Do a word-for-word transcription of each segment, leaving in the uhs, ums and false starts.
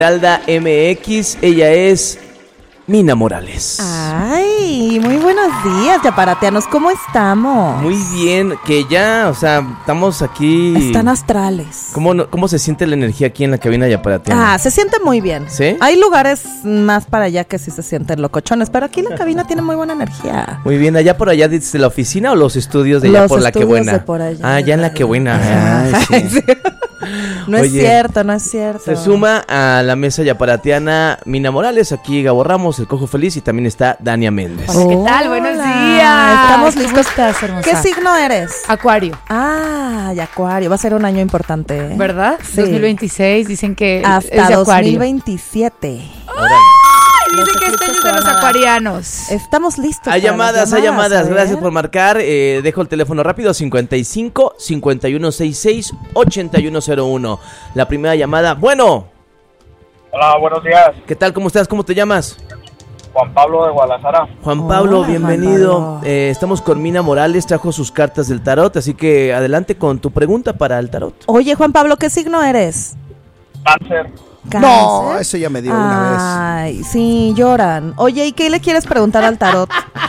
Esmeralda M X, ella es Mina Morales. Ay, muy buenos días, yaparateanos, ¿cómo estamos? Muy bien, que ya, o sea, estamos aquí. Están astrales. ¿Cómo, no, cómo se siente la energía aquí en la cabina yaparateana? Ah, se siente muy bien. ¿Sí? Hay lugares más para allá que sí se sienten locochones, pero aquí la cabina tiene muy buena energía. Muy bien, ¿allá por allá desde la oficina o los estudios de allá los por la que buena? De por allá, ah, ya en la que buena. Ay, sí. Sí. No Oye, es cierto, no es cierto. Se suma a la mesa yaparateana Mina Morales, aquí Gabo Ramos, el Cojo Feliz, y también está Dania Méndez. Hola, ¿qué tal? Buenos días. Estamos listos. ¿Cómo estás, hermosa? ¿Qué signo eres? Acuario. Ah, y Acuario. Va a ser un año importante, ¿eh? ¿Verdad? Sí. dos mil veintiséis, dicen que hasta es de Acuario. dos mil veintisiete. ¡Ay! Dicen que este año es de los acuarianos. Estamos listos. Hay llamadas, hay llamadas. Gracias por marcar. Eh, dejo el teléfono rápido: cincuenta y cinco, cincuenta y uno sesenta y seis, ochenta y uno cero uno. La primera llamada. Bueno. Hola, buenos días. ¿Qué tal? ¿Cómo estás? ¿Cómo te llamas? Juan Pablo de Guadalajara. Juan Pablo, Hola, bienvenido. Juan Pablo. Eh, estamos con Mina Morales, trajo sus cartas del tarot, así que adelante con tu pregunta para el tarot. Oye, Juan Pablo, ¿qué signo eres? Cáncer. ¿Cáncer? No, eso ya me dio una Ay, sí, lloran. Oye, ¿y qué le quieres preguntar al tarot?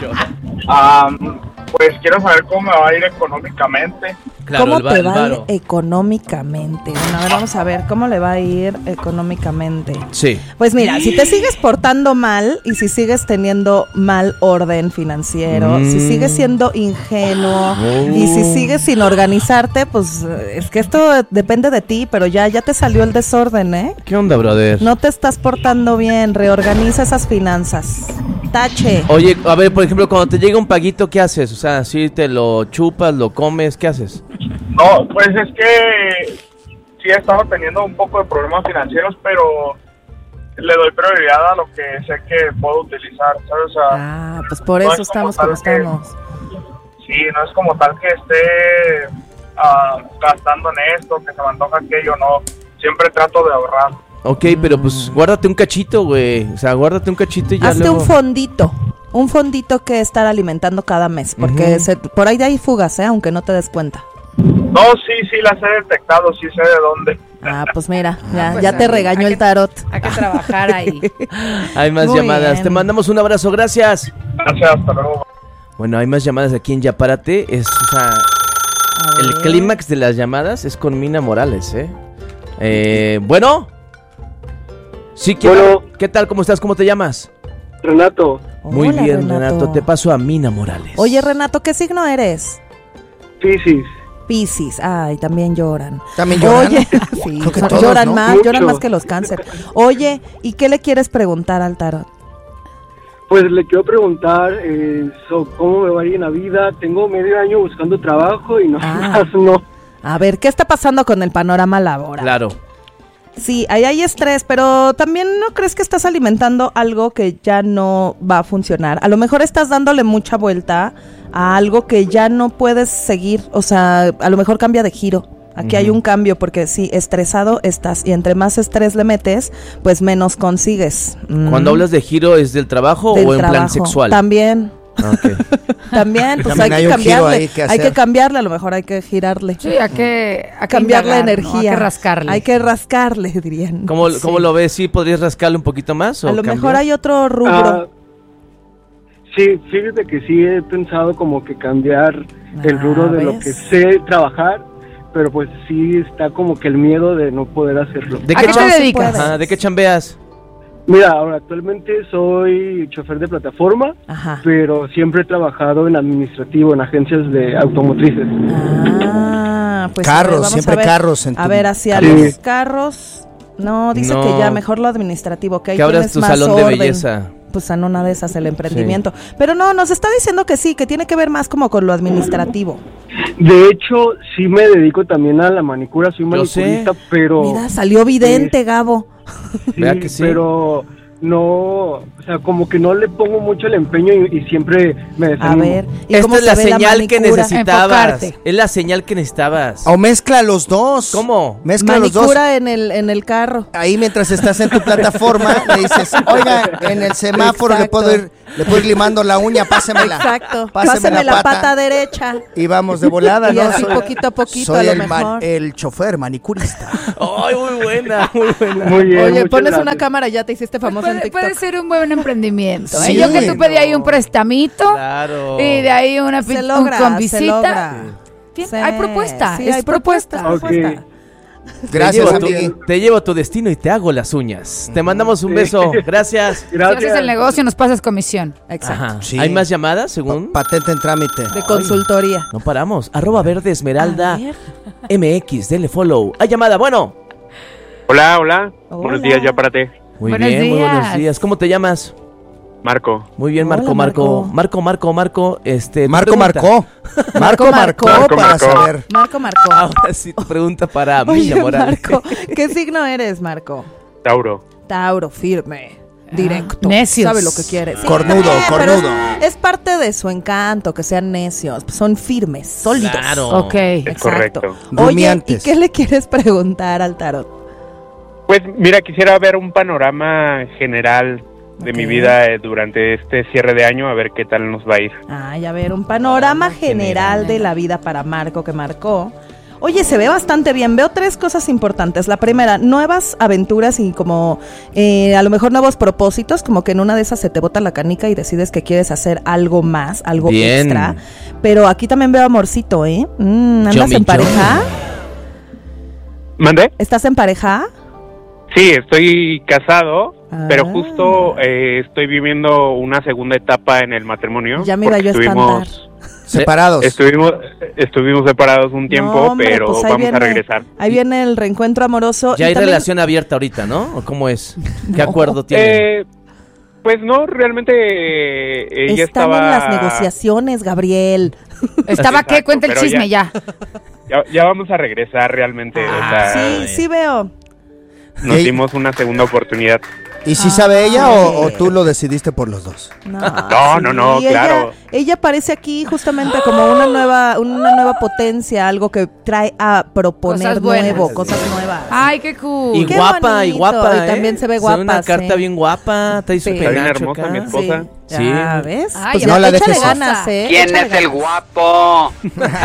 Um, pues quiero saber cómo me va a ir económicamente. Claro, ¿Cómo el va- te el va a ir varo. económicamente? Bueno, a ver, vamos a ver, ¿cómo le va a ir económicamente? Sí. Pues mira, si te sigues portando mal y si sigues teniendo mal orden financiero, Mm. si sigues siendo ingenuo Oh. y si sigues sin organizarte, pues eh, es que esto depende de ti, pero ya, ya te salió el desorden, ¿eh? ¿Qué onda, brother? No te estás portando bien, reorganiza esas finanzas. Tache. Oye, a ver, por ejemplo, cuando te llega un paguito, ¿qué haces? O sea, si te lo chupas, lo comes, ¿qué haces? No, pues es que sí he estado teniendo un poco de problemas financieros, pero le doy prioridad a lo que sé que puedo utilizar, ¿sabes? O sea, Ah, pues por no eso es como estamos como tal que- estamos. sí, no es como tal que esté ah, gastando en esto, que se me antoja aquello, no. Siempre trato de ahorrar. Ok, pero pues guárdate un cachito, güey. O sea, guárdate un cachito y ya Hazte luego... un fondito, un fondito que estar alimentando cada mes, porque Ujú. se- por ahí hay fugas, ¿eh? Aunque no te des cuenta. No, sí, sí, las he detectado, sí sé de dónde. Ah, pues mira, ya, pues ya te hay- regañó hay el que- tarot. Hay que trabajar ahí. Hay más Muy llamadas. bien. Te mandamos un abrazo, gracias. Gracias, hasta luego. Bueno, hay más llamadas aquí en Yapárate. Es, o sea, A el ver. clímax de las llamadas es con Mina Morales, ¿eh? Eh, bueno. Sí, ¿qué, Bueno. ¿qué tal? ¿Cómo estás? ¿Cómo te llamas? Renato, Muy Hola, bien, Renato. Te paso a Mina Morales. Oye, Renato, ¿qué signo eres? Piscis. Piscis. Ay, también lloran. También lloran. Oye, sí, Creo que son- todos, lloran ¿no? más, Mucho. lloran más que los cáncer. Oye, ¿y qué le quieres preguntar al tarot? Pues le quiero preguntar eh, so, cómo me va a ir en la vida. Tengo medio año buscando trabajo y no, Ah. no. A ver, ¿qué está pasando con el panorama laboral? Claro. Sí, ahí hay estrés, pero también no crees que estás alimentando algo que ya no va a funcionar. A lo mejor estás dándole mucha vuelta a algo que ya no puedes seguir, o sea, a lo mejor cambia de giro. Aquí hay Ujú. un cambio porque sí, estresado estás y entre más estrés le metes, pues menos consigues. Mm. Cuando hablas de giro, ¿es del trabajo Del o en plan trabajo. sexual? También, Ah, ok. también, pues También hay hay que un giro cambiarle, ahí que hay que hacer. cambiarle, a lo mejor hay que girarle. Sí, hay que, hay que Cambiar la indagar, ¿no? energía. Hay que rascarle. Hay que rascarle, dirían. ¿Cómo, Sí. ¿Cómo lo ves? ¿Sí podrías rascarle un poquito más? O A lo cambiar? mejor hay otro rubro. Ah, sí, fíjate que sí he pensado como que cambiar el Ah, rubro de lo ¿ves? que sé trabajar, pero pues sí está como que el miedo de no poder hacerlo. ¿De ¿A qué, qué cham- te se dedicas? puede. Ajá, ¿de qué chambeas? Mira, ahora actualmente soy chofer de plataforma, Ajá. pero siempre he trabajado en administrativo, en agencias de automotrices. Ah, pues a Carros, ver, vamos siempre a ver. carros en A tu- ver, hacia Sí. los carros. No, dice No. que ya mejor lo administrativo, que ahí Que abras tienes tu más salón de orden. belleza. Pues en una de esas el emprendimiento. Pero no, nos está diciendo que sí, que tiene que ver más como con lo administrativo. De hecho, sí me dedico también a la manicura, soy Yo sé. manicurista, pero... Mira, salió vidente, Gabo. Sí, Vea que sí. pero no, o sea, como que no le pongo mucho el empeño y, y siempre me A desanimo. ver, ¿y Esta cómo es la se ve señal que manicura? necesitabas. Enfocarte. Es la señal que necesitabas. O mezcla los dos. ¿Cómo? Mezcla los dos. Manicura en el, en el carro. Ahí mientras estás en tu plataforma, le dices, oiga, en el semáforo le Exacto. puedo ir, le puedo ir limando la uña, pásemela. Exacto. Páseme, Pásame la, la pata. pata derecha. Y vamos de volada, Y ¿no? así Soy- poquito a poquito, Soy a lo el, ma- mejor. el chofer manicurista. Ay, muy buena, muy buena. Muy bien, Oye, muchas pones gracias. una cámara, ya te hiciste famoso en Puede, TikTok. puede ser un buen emprendimiento. ¿eh? Sí. Yo que tú pedí ahí un prestamito Claro. y de ahí una Se pi- logra, con se visita. logra. Bien, Sí, hay propuesta. sí, es hay propuesta. propuesta. Ok. propuesta. Te Gracias, llevo, a tu, amigui. te llevo a tu destino y te hago las uñas. Te mandamos un beso. Gracias. Si Gracias. haces el negocio, nos pasas comisión. Exacto. Ajá. Sí. ¿Hay más llamadas según? Pa- patente en trámite. De consultoría. No paramos. Arroba verde esmeralda A ver. M X. Denle follow. Hay llamada. Bueno. Hola, hola. Hola. Buenos días, ya párate. Muy Buenos bien, muy buenos días. días. ¿Cómo te llamas? Marco. Muy bien, Hola, Marco, Marco. Marco. Marco, Marco, Marco. Este, tu Marco pregunta. marcó. Marco marcó Marco para marcó. saber. Marco Marco. Ahora sí, tu pregunta para Oye, Milla Morales. Marco, ¿qué signo eres, Marco? Tauro. Tauro, firme, directo. necios. Sabe lo que quiere. Sí, Cornudo, está bien, pero cornudo. Es, es parte de su encanto que sean necios. Son firmes, sólidos. Claro. Ok. Es correcto. Oye, ¿y Rumiantes. qué le quieres preguntar al tarot? Pues mira, quisiera ver un panorama general de Ok. mi vida eh, durante este cierre de año, a ver qué tal nos va a ir. Ay, a ver, un panorama general de la vida para Marco que marcó. Oye, se ve bastante bien. Veo tres cosas importantes. La primera, nuevas aventuras y como eh, a lo mejor nuevos propósitos, como que en una de esas se te bota la canica y decides que quieres hacer algo más, algo Bien. extra. Pero aquí también veo amorcito, ¿eh? Mm, ¿Andas Yomi, en pareja? ¿Mande? ¿Estás en pareja? Sí, estoy casado, Ah. pero justo eh, estoy viviendo una segunda etapa en el matrimonio. Ya me iba porque yo a estuvimos- espantar. Separados. Estuvimos, estuvimos separados un tiempo, No, hombre, pero pues ahí vamos viene- a regresar. Ahí viene el reencuentro amoroso. Ya y hay también- relación abierta ahorita, ¿no? ¿O cómo es? ¿Qué acuerdo tiene? Eh, pues no, realmente eh, ella Están estaba... en las negociaciones, Gabriel. Estaba Exacto, que cuenta el pero chisme ya. Ya, ya vamos a regresar realmente. o sea, Sí, sí veo. nos Ey. dimos una segunda oportunidad. ¿Y si sabe ella o, o tú lo decidiste por los dos? No, No, no, no, ella- claro. Ella aparece aquí justamente como una nueva, una nueva potencia, algo que trae a proponer Cosas buenas. nuevo, cosas nuevas. Ay, qué cool. Y qué guapa, y bonito. guapa, Y ¿eh? también se ve Son una guapa, carta sí. bien guapa, trae su Sí. Está bien penacho hermosa acá. mi esposa. Sí. Ya, ¿ves? Ay, Pues no ya, la échale dejes. ganas, ¿eh? ¿Quién Échale es el ganas. guapo?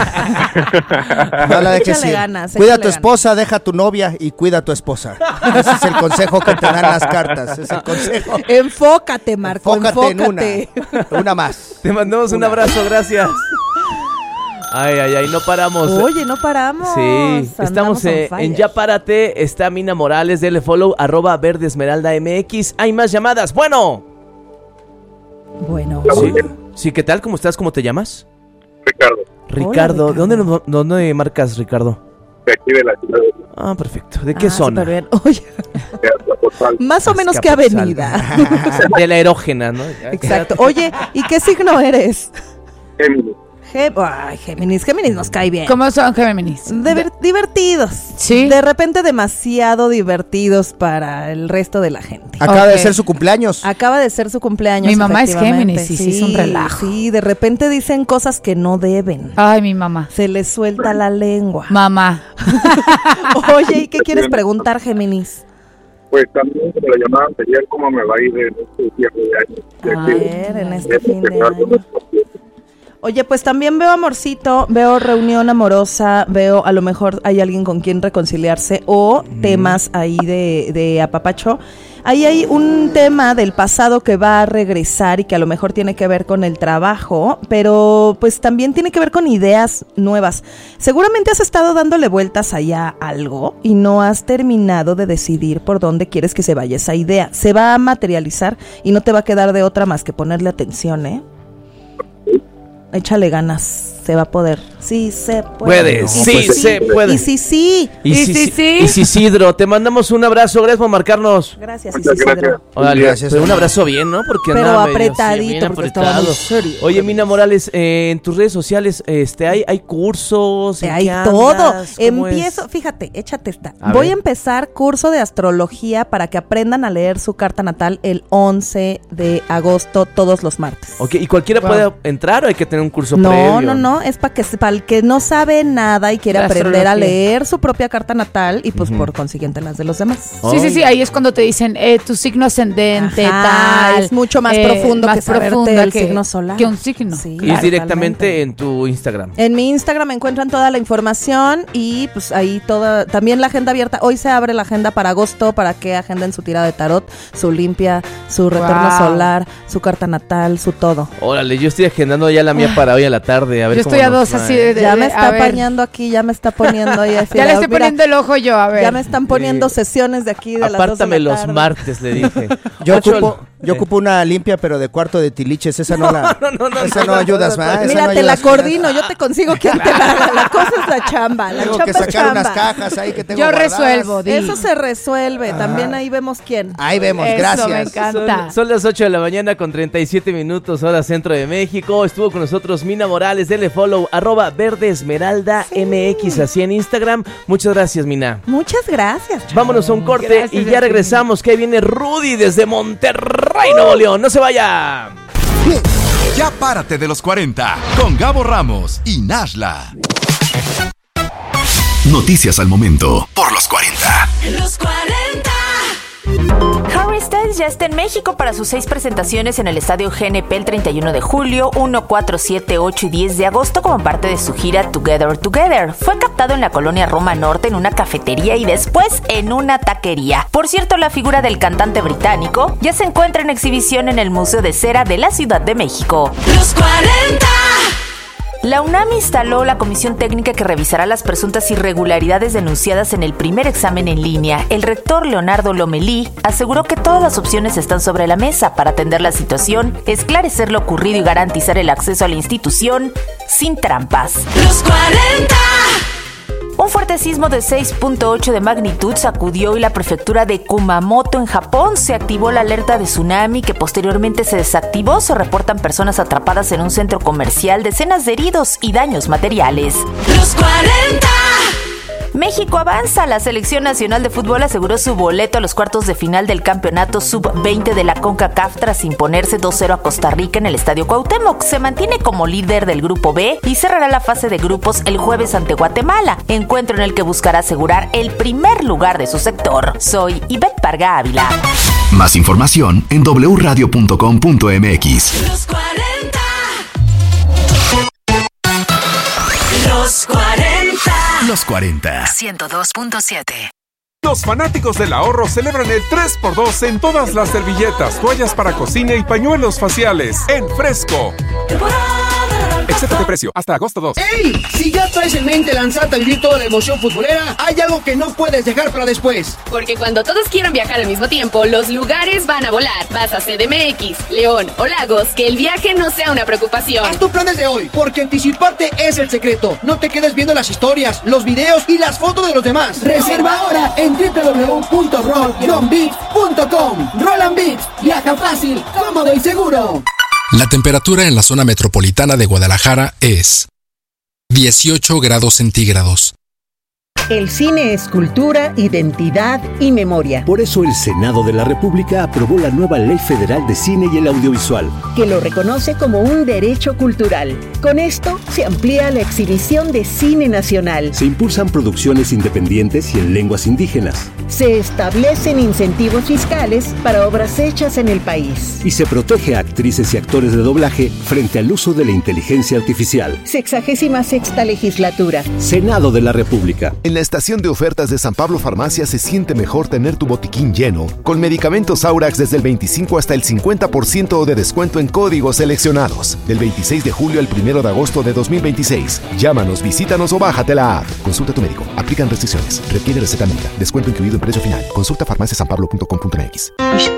No la dejes Échale ir. ganas, Cuida a échale tu esposa, deja a tu novia y cuida a tu esposa. Ese es el consejo que te dan las cartas. Es el consejo. Enfócate, Marco, Enfócate, enfócate. en una. Una más. Te mandamos un abrazo, gracias. Ay, ay, ay, no paramos. Oye, no paramos. Sí, Andamos estamos on eh, fire. en Ya Párate, está Mina Morales, dele follow, arroba verde esmeralda M X. Hay más llamadas, bueno. Bueno, Sí, sí, ¿qué tal? ¿Cómo estás? ¿Cómo te llamas? Ricardo, Ricardo. Ricardo. ¿De dónde, nos- dónde marcas, Ricardo? de aquí de la ciudad Ah, perfecto. ¿De qué ah, zona? superbién. Oye, de Azcapotzalco. más o menos qué Azcapotzalco. avenida. De la erógena, ¿no? Ya, Exacto. Oye, ¿y qué signo eres? Géminis. Gem- Ay, Géminis, Géminis nos cae bien. ¿Cómo son Géminis? Diver- divertidos. Sí. De repente demasiado divertidos para el resto de la gente. Acaba Ok. de ser su cumpleaños. Acaba de ser su cumpleaños. Mi mamá es efectivamente. Géminis y sí es un relajo. Sí, de repente dicen cosas que no deben. Ay, mi mamá. Se les suelta la lengua. Mamá. Oye, ¿y qué quieres preguntar, Géminis? Pues también, como la llamada anterior, ¿cómo me va a ir en este cierre de año? A ver, en este fin de año. Oye, pues también veo amorcito, veo reunión amorosa, veo a lo mejor hay alguien con quien reconciliarse o temas ahí de, de apapacho. Ahí hay un tema del pasado que va a regresar y que a lo mejor tiene que ver con el trabajo, pero pues también tiene que ver con ideas nuevas. Seguramente has estado dándole vueltas allá a algo y no has terminado de decidir por dónde quieres que se vaya esa idea. Se va a materializar y no te va a quedar de otra más que ponerle atención, ¿eh? Échale ganas, se va a poder, Sí se puede. Puede, Y sí si se puede. Y si sí. Y Y si sí, sí. Y si Isidro, te mandamos un abrazo, gracias por marcarnos. Gracias, Muchas Isidro. gracias. Órale, Gracias, pero un hermano. abrazo bien, ¿no? Porque Pero andaba medio, apretadito, sí, bien porque estaba muy apretado. serio. Oye, Mina Morales, eh, en tus redes sociales, este, hay, hay cursos, ¿en Hay qué andas? todo. ¿Cómo Empiezo, es? fíjate, échate esta. A Voy ver. a empezar curso de astrología para que aprendan a leer su carta natal el once de agosto, todos los martes. Ok, ¿y cualquiera Wow. puede entrar o hay que tener un curso No, previo? no, no, es para que para el que no sabe nada y quiere La aprender a astrología. leer su propia carta natal y pues Ujú. por consiguiente las de los demás. Sí, sí, sí, ahí es cuando te dicen eh, tu signo ascendente, Ajá, tal. es mucho más eh, profundo más que saberte profunda el que- signo solar. Que un signo. Sí, Y es directamente totalmente. en tu Instagram. En mi Instagram encuentran toda la información y pues ahí toda, también la agenda abierta. Hoy se abre la agenda para agosto para que agenden su tirada de tarot, su limpia, su retorno Wow. solar, su carta natal, su todo. Órale, yo estoy agendando ya la mía para hoy a la tarde. A ver Yo cómo estoy a nos dos va, así ¿eh? de, de- Ya de- me a está ver. apañando aquí, ya me está poniendo ahí así. Ya le de, estoy mira, poniendo el ojo yo, a ver. Ya me están poniendo Sí. sesiones de aquí de las dos de Apártame la los tarde. martes, le dije. Yo Ocho- ocupo, yo eh. ocupo una limpia, pero de cuarto de tiliches. Esa no la. no, no, no, esa no, no, no, ayudas, no, no, ¿verdad? Esa Mira, no te la ayudas con coordino, yo te consigo quien te la haga. La cosa es la chamba, la Tengo chamba que es sacar chamba. unas cajas ahí que tengo Yo guardadas. resuelvo, di. Eso se resuelve, también ahí vemos quién. Ahí vemos, Eso gracias. me encanta. Son, son las ocho de la mañana con treinta y siete minutos, hora centro de México. Estuvo con nosotros Mina Morales, dele follow, arroba verde esmeralda M X, así en Instagram. Muchas gracias, Mina. Muchas gracias. chavo. Vámonos a un corte Gracias, y ya Delfín. regresamos, que ahí viene Rudy desde Monterrey, Nuevo León. No se vaya. Ya párate de los cuarenta con Gabo Ramos y Nashla. Noticias al momento por los cuarenta. Los cuarenta. Harry Styles ya está en México para sus seis presentaciones en el Estadio G N P el treinta y uno de julio, uno, cuatro, siete, ocho y diez de agosto como parte de su gira Together Together. Fue captado en la colonia Roma Norte en una cafetería y después en una taquería. Por cierto, la figura del cantante británico ya se encuentra en exhibición en el Museo de Cera de la Ciudad de México. Los cuarenta. La UNAM instaló la comisión técnica que revisará las presuntas irregularidades denunciadas en el primer examen en línea. El rector Leonardo Lomelí aseguró que todas las opciones están sobre la mesa para atender la situación, esclarecer lo ocurrido y garantizar el acceso a la institución sin trampas. Los cuarenta. Un fuerte sismo de seis punto ocho de magnitud sacudió hoy la prefectura de Kumamoto en Japón. Se activó la alerta de tsunami que posteriormente se desactivó. Se reportan personas atrapadas en un centro comercial, decenas de heridos y daños materiales. Los cuarenta. México avanza. La selección nacional de fútbol aseguró su boleto a los cuartos de final del campeonato sub veinte de la CONCACAF tras imponerse dos cero a Costa Rica en el Estadio Cuauhtémoc. Se mantiene como líder del grupo B y cerrará la fase de grupos el jueves ante Guatemala, encuentro en el que buscará asegurar el primer lugar de su sector. Soy Ivette Parga Ávila. Más información en doble u radio punto com punto m x. Los cuarenta. Los cuarenta. Los cuarenta. ciento dos punto siete. Los fanáticos del ahorro celebran el tres por dos en todas las servilletas, toallas para cocina y pañuelos faciales en Fresco. Excepto de precio, hasta agosto dos. ¡Ey! Si ya traes en mente lanzarte a vivir toda la emoción futbolera, hay algo que no puedes dejar para después. Porque cuando todos quieran viajar al mismo tiempo, los lugares van a volar. Vas a C D M X, León o Lagos, que el viaje no sea una preocupación. Haz tu plan desde hoy, porque anticiparte es el secreto. No te quedes viendo las historias, los videos y las fotos de los demás. Reserva ahora en doble u doble u doble u punto roll guion beats punto com. Roll and Beats, viaja fácil, cómodo y seguro. La temperatura en la zona metropolitana de Guadalajara es dieciocho grados centígrados. El cine es cultura, identidad y memoria. Por eso el Senado de la República aprobó la nueva Ley Federal de Cine y el Audiovisual, que lo reconoce como un derecho cultural. Con esto se amplía la exhibición de cine nacional. Se impulsan producciones independientes y en lenguas indígenas. Se establecen incentivos fiscales para obras hechas en el país. Y se protege a actrices y actores de doblaje frente al uso de la inteligencia artificial. Sexagésima sexta legislatura. Senado de la República. En la estación de ofertas de San Pablo Farmacia se siente mejor tener tu botiquín lleno, con medicamentos Aurax desde el veinticinco hasta el cincuenta por ciento de descuento en códigos seleccionados. Del veintiséis de julio al primero de agosto de dos mil veintiséis. Llámanos, visítanos o bájate la app. Consulta a tu médico. Aplican restricciones. Requiere receta médica. Descuento incluido en precio final. Consulta farmacia san pablo punto com punto m x.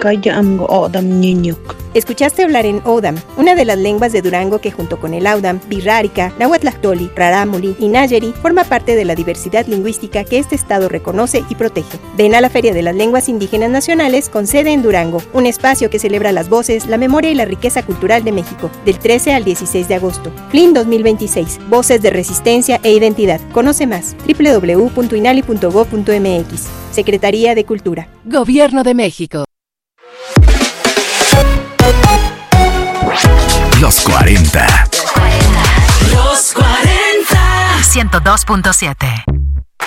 Escuchaste hablar en Odam, una de las lenguas de Durango que junto con el Audam, Birrárica, Nahuatlactoli, Rarámuri y Nayeri forma parte de la diversidad lingüística que este estado reconoce y protege. Ven a la Feria de las Lenguas Indígenas Nacionales con sede en Durango, un espacio que celebra las voces, la memoria y la riqueza cultural de México, del trece al dieciséis de agosto. F L I N dos mil veintiséis, Voces de Resistencia e Identidad. Conoce más, doble u doble u doble u punto inali punto gob punto m x. Secretaría de Cultura. Gobierno de México. Los cuarenta. Los cuarenta. ciento dos punto siete.